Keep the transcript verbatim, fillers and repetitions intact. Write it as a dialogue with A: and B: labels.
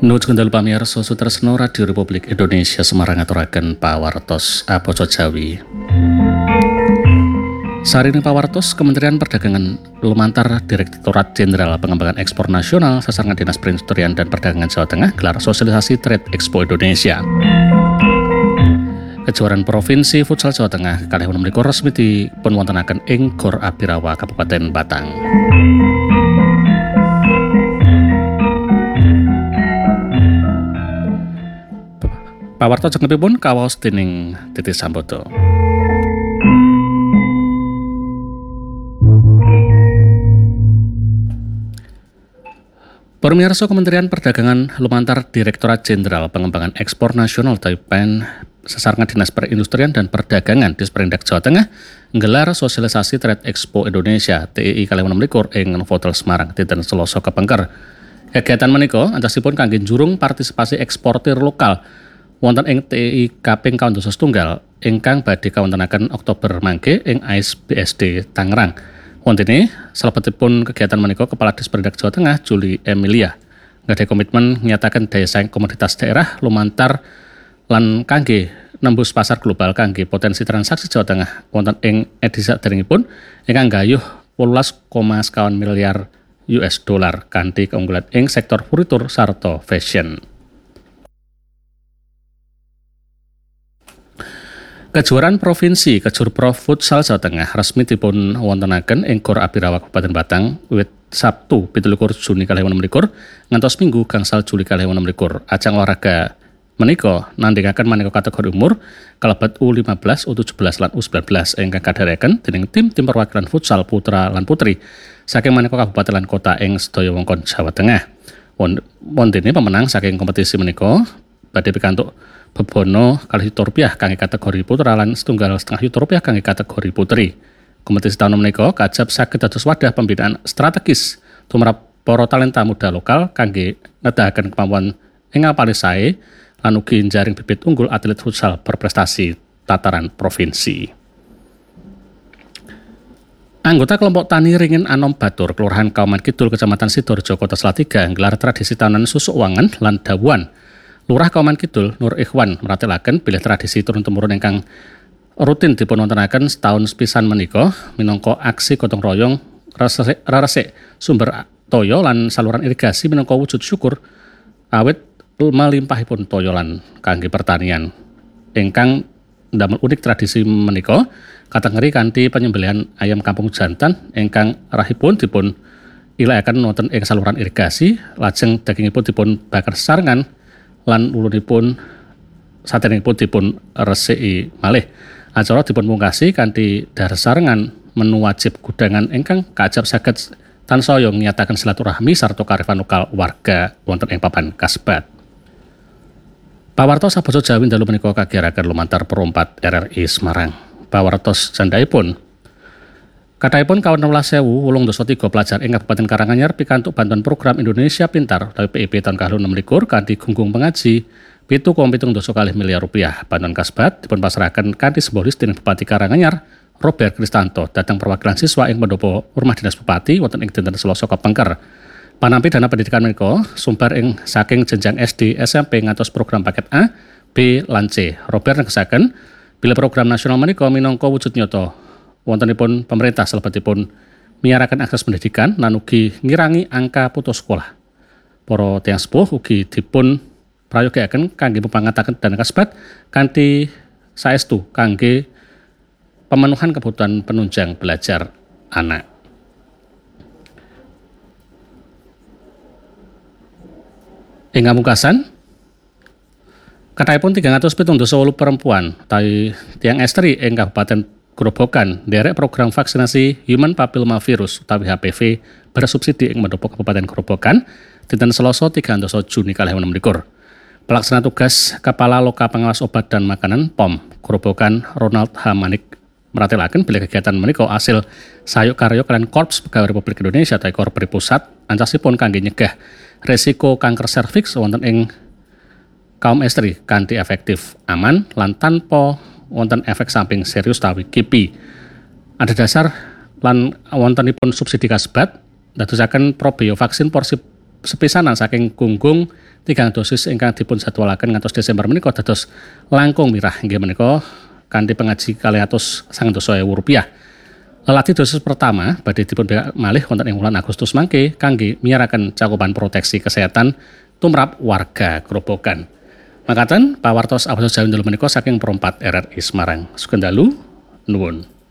A: Nuju kendal pamirsa sutresna Radio Republik Indonesia Semarang ngaturaken pawartos Apoco Jawi. Sarine pawartos Kementerian Perdagangan lumantar Direktorat Jenderal Pengembangan Ekspor Nasional Sasarangan Dinas Perindustrian dan Perdagangan Jawa Tengah gelar sosialisasi Trade Expo Indonesia. Kejuaraan Provinsi Futsal Jawa Tengah kalih enem likur resmi dipunwontenaken ing Gor Abirawa Kabupaten Batang. Pawarta jengipun kawaos dening Titi Sambodo. Pamirsa Kementerian Perdagangan lumantar Direktorat Jenderal Pengembangan Ekspor Nasional T P N Sasarangan Dinas Perindustrian dan Perdagangan Disperindak Jawa Tengah nggelar sosialisasi Trade Expo Indonesia T I I kalih enem likur ing Novotel Semarang dinten Selasa kepengker. Kegiatan menika antasipun kangge njurung partisipasi eksportir lokal wonten ing T I I kaping kawan dasa setunggal ingkang badhe kawontenaken Oktober mangke ing A S B S D Tangerang. Wontene salebetipun kegiatan menika Kepala Disperindak Jawa Tengah Juli Emilia nggadahi komitmen nyataken daya saing komoditas daerah lumantar lan kangge nembus pasar global kangge potensi transaksi Jawa Tengah wonten ing edisi saderengipun ingkang gayuh wolulas koma sekawan miliar U S dollar kanthi keunggulan ing sektor furnitur sarta fashion. Kejuaraan Provinsi Kejurprov Futsal Jawa Tengah resmi dipun wontenaken ing Gor Abirawa Kabupaten Batang wiwit Sabtu pitu likur Juni kalih enem likur ngantos Minggu gangsal Juli kalih enem likur. Ajang olahraga menika nandhingaken maneka kategori umur kalebet U lima belas, U tujuh belas lan U sembilan belas ingkang kadherekaken dening tim-tim perwakilan futsal putra lan putri saking maneka kabupaten lan kota ing sedaya wewengkon Jawa Tengah. Wontene pemenang saking kompetisi menika badhe pikantuk bebono kalih yuta rupiah kangge kategori putra lan setunggal setengah yuta rupiah kangge kategori putri. Kompetisi taun menika kajab saged dados wadah pembinaan strategis tumrap para talenta muda lokal kangge nedahaken kemampuan ing apane sae lan ugi njaring bibit unggul atlet futsal berprestasi tataran provinsi. Anggota kelompok tani Ringin Anom Batur, Kelurahan Kauman Kidul, Kecamatan Sidoarjo, Kota Salatiga nggelar tradisi tahunan susuk wangen lan dawuhan. Lurah Kauman Kidul Nur Ikhwan meratelaken bilih tradisi turun-temurun ingkang rutin dipunwontenaken setahun sepisan menika minangka aksi gotong royong resik sumber toya lan saluran irigasi minangka wujud syukur awit melimpahipun toya lan kangge pertanian. Ingkang ndamel unik tradisi menika katengeri kanthi penyembelihan ayam kampung jantan ingkang rahipun dipun ilaaken wonten ing saluran irigasi lajeng dagingipun dipun bakar sarengan lan ulunipun saderengipun dipun resiki malih. Acara dipun pungkasi kanthi dhahar sarengan menu wajib gudangan ingkang kajab saged tansaya nyataken silaturahmi sarta karifan lokal warga wonten ing papan kasebat. Pawartos Apoco Jawi dalu menika kagiyaraken lumantar perompat R R I Semarang. Pawartos candhaipun kathahipun kawan rolas ewu wolung dasa tiga pelajar ing Kabupaten Karanganyar pikantuk bantuan program Indonesia Pintar utawi P I P tahun kalih enem likur kanthi gunggung pengaji pitu koma pitung dasa kalih miliar rupiah. Bantuan kasbat dipun pasrahaken kanthi simbolis dening Bupati Karanganyar Robert Kristanto dhateng perwakilan siswa ing pendopo Rumah Dinas Bupati wonten ing dinten Selasa kepengker. Panampi dana pendidikan menika sumber ing saking jenjang S D, S M P ngantos program paket A, B lan C. Robert negesaken bila program nasional menika minangka wujud nyata wontenipun pemerintah salebetipun miyaraken akses pendidikan lan ugi ngirangi angka putus sekolah. Para tiyang sepuh ugi dipun prayogaken kangge mupangataken dana kasbat kanthi saestu kangge pemenuhan kebutuhan penunjang belajar anak. Ing pungkasan kathahipun tigang atus pitung dasa wolu perempuan utawi tiyang estri ing Kabupaten Grobogan nderek program vaksinasi Human Papillomavirus utawi H P V bersubsidi ing Pendopo Kabupaten Grobogan dinten Selasa tiga dasa Juni kalih enem likur. Pelaksana tugas Kepala Loka Pengawas Obat dan Makanan P O M Grobogan Ronald H. Manik meratelaken bilih kegiatan menika asil sayuk karya kalian Korps Pegawai Republik Indonesia utawi Korpri Pusat ancasipun kangge nyegah resiko kanker serviks wonten ing kaum estri kanthi efektif, aman lan tanpa wonten efek samping serius utawi kipi. Ada dasar lan wontenipun subsidi kasbat dadosaken probio vaksin porsi sepisanan saking gunggung tigang dosis ingkang dipun jadwalaken ngantos Desember menika dados langkung mirah inggih menika kanthi pengaji kalih atus sangang dasa ewu rupiah. Lelati dosis pertama badhe dipun bekak malih wonten ing wulan Agustus mangke kangge miyaraken cakupan proteksi kesehatan tumrap warga Grobogan. Makaten pawartos Abas Jawi dalu menika saking Perempat R R I Semarang. Sugeng dalu nuwun.